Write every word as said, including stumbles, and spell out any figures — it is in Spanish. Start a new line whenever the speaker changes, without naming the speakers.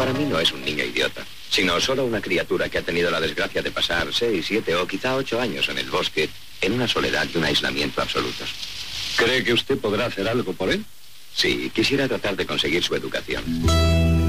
Para mí no es un niño idiota, sino solo una criatura que ha tenido la desgracia de pasar seis, siete o quizá ocho años en el bosque, en una soledad y un aislamiento absolutos.
¿Cree que usted podrá hacer algo por él?
Sí, quisiera tratar de conseguir su educación.